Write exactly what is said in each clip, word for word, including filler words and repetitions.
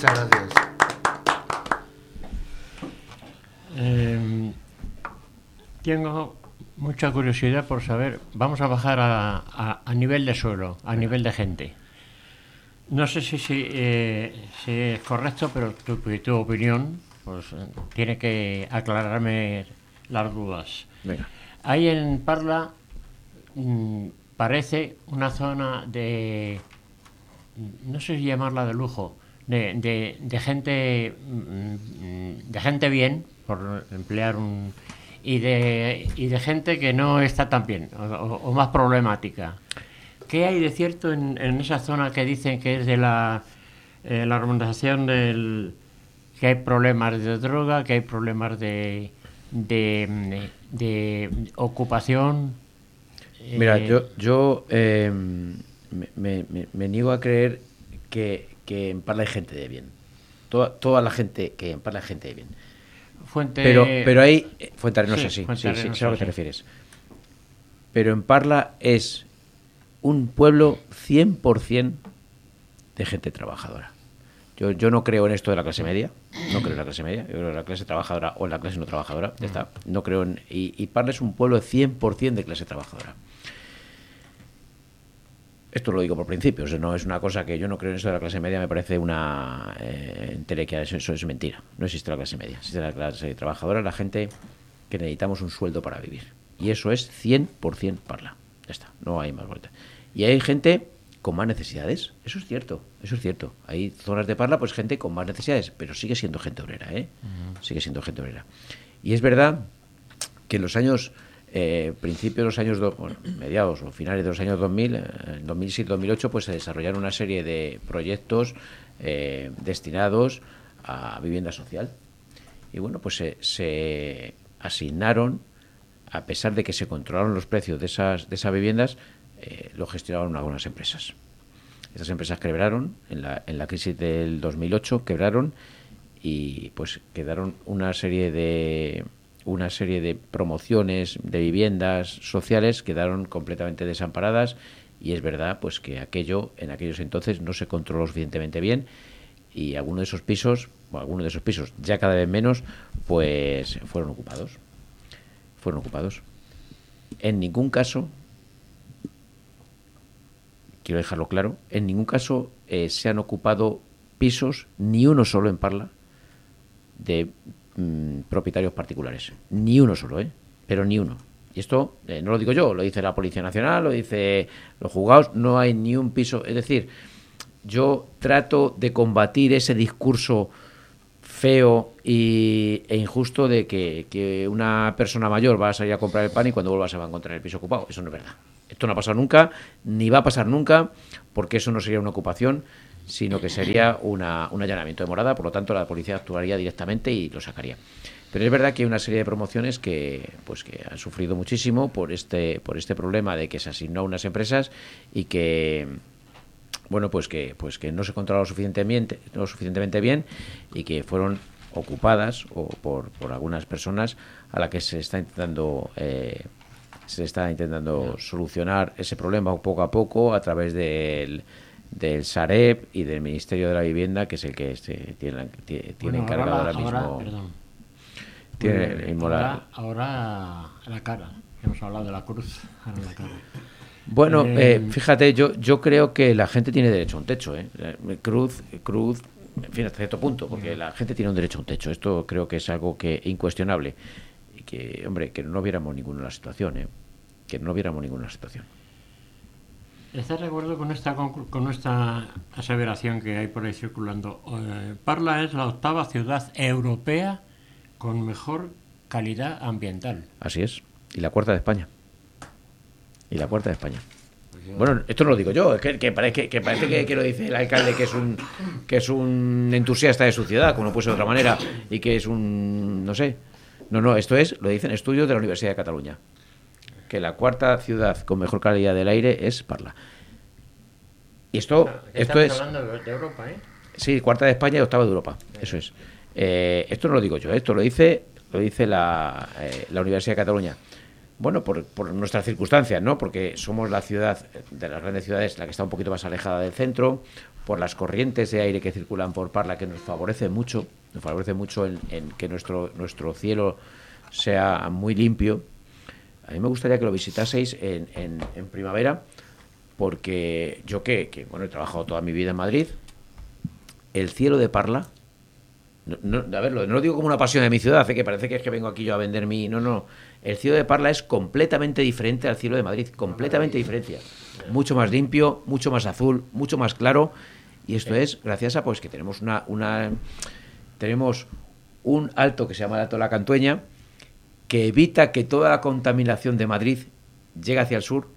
Muchas gracias. Eh, tengo mucha curiosidad por saber, vamos a bajar a, a, a nivel de suelo, a nivel de gente. No sé si, si, eh, si es correcto, pero tu, tu opinión pues tiene que aclararme las dudas. Venga. Hay en Parla, mmm, parece una zona de, no sé si llamarla de lujo, de, de, de gente de gente bien, por emplear un, y de y de gente que no está tan bien o, o más problemática. ¿Qué hay de cierto en, en esa zona que dicen que es de la eh, la organización del que hay problemas de droga, que hay problemas de de, de, de ocupación? Mira, eh, yo yo eh, me, me, me niego a creer que, que en Parla hay gente de bien. Toda, toda la gente que en Parla hay gente de bien. Fuente... Pero, pero hay... Fuente Arenosa, sí, Fuente sí, Arenosa, sí, sé a lo que sí. te refieres. Pero en Parla es un pueblo cien por ciento de gente trabajadora. Yo, yo no creo en esto de la clase media, no creo en la clase media, yo creo en la clase trabajadora o en la clase no trabajadora, ya está. No creo en... Y, y Parla es un pueblo cien por ciento de clase trabajadora. Esto lo digo por principio, o sea, no es una cosa que yo no creo en eso de la clase media, me parece una eh, entelequia, eso, eso es mentira. No existe la clase media, existe la clase trabajadora, la gente que necesitamos un sueldo para vivir. Y eso es cien por ciento Parla. Ya está, no hay más vuelta. Y hay gente con más necesidades, eso es cierto, eso es cierto. Hay zonas de Parla, pues gente con más necesidades, pero sigue siendo gente obrera, ¿eh? Uh-huh. Sigue siendo gente obrera. Y es verdad que en los años... Eh, principios de los años, do, bueno, mediados o finales de los años dos mil, en dos mil siete dos mil ocho, pues se desarrollaron una serie de proyectos eh, destinados a vivienda social. Y bueno, pues se, se asignaron, a pesar de que se controlaron los precios de esas, de esas viviendas, eh, lo gestionaron algunas empresas. Estas empresas quebraron, en la, en la crisis del dos mil ocho quebraron y pues quedaron una serie de... una serie de promociones de viviendas sociales quedaron completamente desamparadas y es verdad pues que aquello en aquellos entonces no se controló suficientemente bien y algunos de esos pisos, o algunos de esos pisos ya cada vez menos, pues fueron ocupados. Fueron ocupados. En ningún caso, quiero dejarlo claro, en ningún caso eh, se han ocupado pisos, ni uno solo en Parla, de propietarios particulares, ni uno solo, ¿eh? Pero ni uno. Y esto eh, no lo digo yo, lo dice la Policía Nacional, lo dice los juzgados, no hay ni un piso. Es decir, yo trato de combatir ese discurso feo y, e injusto de que, que una persona mayor va a salir a comprar el pan y cuando vuelva se va a encontrar el piso ocupado. Eso no es verdad. Esto no ha pasado nunca, ni va a pasar nunca, porque eso no sería una ocupación, sino que sería una, un allanamiento de morada, por lo tanto la policía actuaría directamente y lo sacaría. Pero es verdad que hay una serie de promociones que pues que han sufrido muchísimo por este por este problema de que se asignó a unas empresas y que bueno pues que pues que no se controló suficientemente lo suficientemente bien y que fueron ocupadas o por por algunas personas a las que se está intentando eh, se está intentando solucionar ese problema poco a poco a través del del Sareb y del Ministerio de la Vivienda, que es el que se tiene, tiene bueno, encargado ahora, ahora mismo. Ahora, perdón. Tiene el mismo ahora, ahora la cara. Hemos hablado de la cruz. Ahora la cara. Bueno, eh, eh, fíjate, yo yo creo que la gente tiene derecho a un techo, ¿eh? Cruz, cruz, en fin, hasta cierto punto, porque la gente tiene un derecho a un techo. Esto creo que es algo que incuestionable. Y que, hombre, que no viéramos ninguna la situación, ¿eh? Que no viéramos ninguna situación. ¿Estás de acuerdo con esta con esta aseveración que hay por ahí circulando? Eh, Parla es la octava ciudad europea con mejor calidad ambiental. Así es. Y la cuarta de España. Y la cuarta de España. Pues yo... Bueno, esto no lo digo yo, es que, que parece, que, parece que, que lo dice el alcalde, que es un que es un entusiasta de su ciudad, como no puede ser de otra manera, y que es un... no sé. No, no, esto es, lo dicen estudios de la Universidad de Cataluña. Que la cuarta ciudad con mejor calidad del aire es Parla. Y esto, no, esto es... hablando de Europa, ¿eh? Sí, cuarta de España y octava de Europa. Sí. Eso es. Eh, esto no lo digo yo, esto lo dice, lo dice la, eh, la Universidad de Cataluña. bueno, por, por nuestras circunstancias, ¿no? Porque somos la ciudad, de las grandes ciudades, la que está un poquito más alejada del centro, por las corrientes de aire que circulan por Parla, que nos favorece mucho, nos favorece mucho en, en que nuestro, nuestro cielo sea muy limpio. A mí me gustaría que lo visitaseis en, en, en primavera, porque yo que, que, bueno, he trabajado toda mi vida en Madrid, el cielo de Parla, no, no, a ver, no lo digo como una pasión de mi ciudad, ¿eh? Que parece que es que vengo aquí yo a vender mi... No, no, el cielo de Parla es completamente diferente al cielo de Madrid, completamente diferente. Mucho más limpio, mucho más azul, mucho más claro, y esto es gracias a pues que tenemos una, una tenemos un alto que se llama el Alto de la Cantueña, que evita que toda la contaminación de Madrid llegue hacia el sur.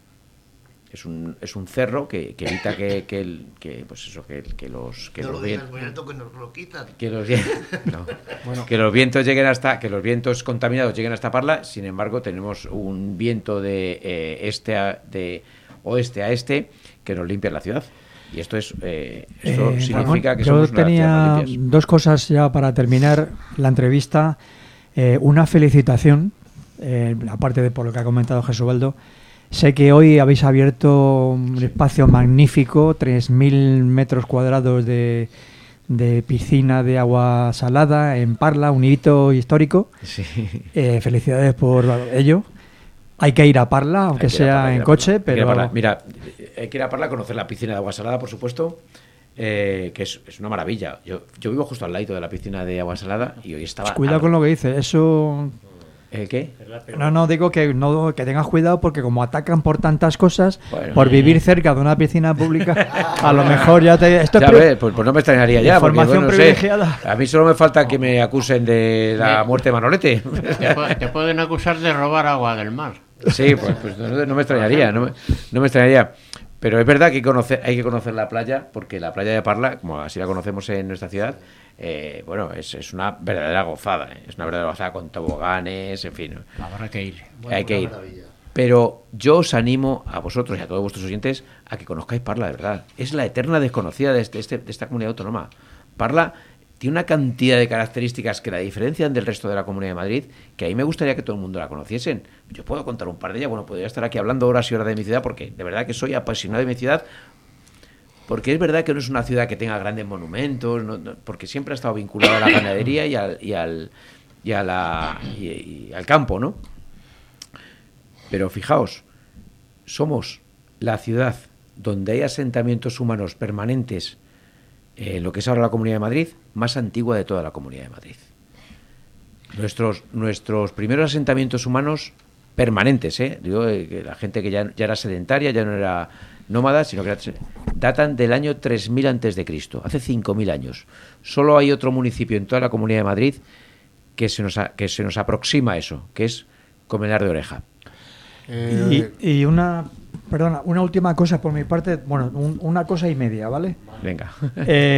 Es un, es un cerro que, que evita que, que, el, que pues eso que, que los que no los lo digas vientos muy alto que nos lo quitan. que los, no, bueno. que los vientos lleguen hasta que los vientos contaminados lleguen hasta Parla. Sin embargo, tenemos un viento de eh, este a, de oeste a este que nos limpia la ciudad. Y esto es eh, esto eh, significa Ramón, que yo somos una tenía ciudad más limpias. dos cosas ya para terminar la entrevista. Eh, una felicitación, eh, aparte de por lo que ha comentado Jesubaldo. Sé que hoy habéis abierto un espacio magnífico, tres mil metros cuadrados de, de piscina de agua salada en Parla, un hito histórico. Sí. Eh, felicidades por ello. Hay que ir a Parla, aunque sea Parla, en coche, Parla. pero... Parla. Mira, hay que ir a Parla a conocer la piscina de agua salada, por supuesto, eh, que es, es una maravilla. Yo, yo vivo justo al lado de la piscina de agua salada y hoy estaba... Pues cuidado al... con lo que dices, eso... ¿El qué? No, no, digo que no que tengas cuidado porque como atacan por tantas cosas, bueno, por vivir cerca de una piscina pública, a lo mejor ya te... Esto ya es ves, pues, pues no me extrañaría ya. Información porque, bueno, privilegiada. Sé, a mí solo me falta que me acusen de la muerte de Manolete. Te, te pueden acusar de robar agua del mar. Sí, pues, pues no, no me extrañaría, no me, no me extrañaría. Pero es verdad que hay que, conocer, hay que conocer la playa, porque la playa de Parla, como así la conocemos en nuestra ciudad, eh, bueno, es, es una verdadera gozada, ¿eh? Es una verdadera gozada con toboganes, en fin. Habrá que ir. Bueno, hay que ir. maravilla. Pero yo os animo a vosotros y a todos vuestros oyentes a que conozcáis Parla, de verdad. Es la eterna desconocida de, este, este, de esta comunidad autónoma. Parla tiene una cantidad de características que la diferencian del resto de la Comunidad de Madrid, que a mí me gustaría que todo el mundo la conociesen. Yo puedo contar un par de ellas, bueno, podría estar aquí hablando horas y horas de mi ciudad, porque de verdad que soy apasionado de mi ciudad, porque es verdad que no es una ciudad que tenga grandes monumentos, no, no, porque siempre ha estado vinculada a la ganadería y al, y al, y a la, y, y al campo, ¿no? Pero fijaos, somos la ciudad donde hay asentamientos humanos permanentes, en eh, lo que es ahora la Comunidad de Madrid, más antigua de toda la Comunidad de Madrid. Nuestros, nuestros primeros asentamientos humanos permanentes, ¿eh? Digo, eh, que la gente que ya, ya era sedentaria, ya no era nómada, sino que era, datan del año tres mil antes de Cristo, hace cinco mil años. Solo hay otro municipio en toda la Comunidad de Madrid que se nos, a, que se nos aproxima a eso, que es Comenar de Oreja. Eh... Y, y una... Perdona, una última cosa por mi parte, bueno, un, una cosa y media, ¿vale? Venga. Eh,